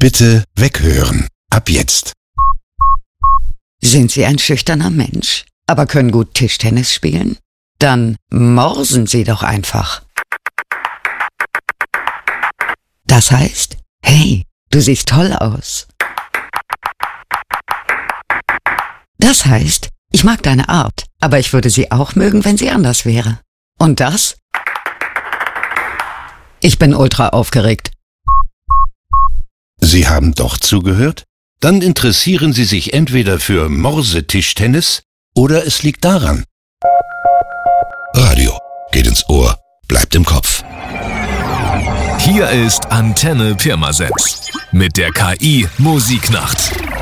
Bitte weghören. Ab jetzt. Sind Sie ein schüchterner Mensch, aber können gut Tischtennis spielen? Dann morsen Sie doch einfach. Das heißt, hey, du siehst toll aus. Das heißt, ich mag deine Art, aber ich würde sie auch mögen, wenn sie anders wäre. Und das? Ich bin ultra aufgeregt. Sie haben doch zugehört? Dann interessieren Sie sich entweder für Morsetischtennis oder es liegt daran. Radio geht ins Ohr, bleibt im Kopf. Hier ist Antenne Pirmasens mit der KI Musiknacht.